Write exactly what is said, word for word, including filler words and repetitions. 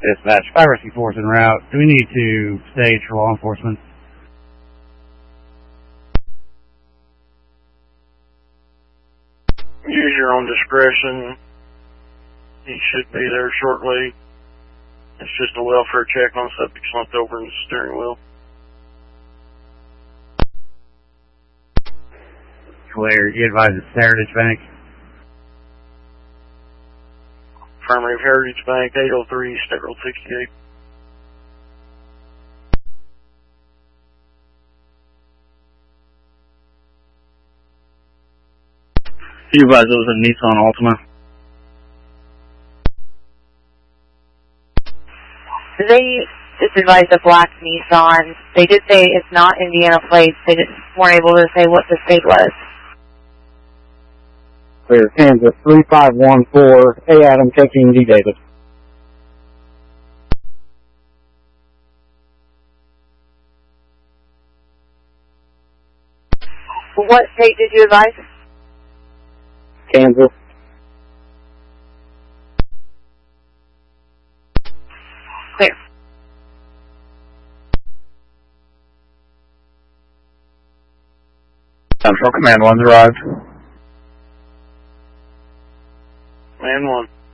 Dispatch, Fire Rescue Force en route. Do we need to stage for law enforcement? Use your own discretion. He should be there shortly. It's just a welfare check on subject slumped over in the steering wheel. Clear. You advise it's Heritage Bank? Affirmative, Heritage Bank, eight oh three, State Road sixty-eight. You advise it was a Nissan Altima? They just advised a black Nissan. They did say it's not Indiana plates. They just weren't able to say what the state was. Clear. Kansas three five one four, A Adam taking D David. What state did you advise? Kansas. Clear. Central Command one's arrived. Man one.